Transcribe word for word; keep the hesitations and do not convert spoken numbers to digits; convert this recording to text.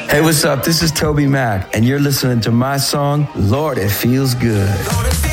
Hey, what's up? This is Toby Mac, and you're listening to my song, Lord, It Feels Good.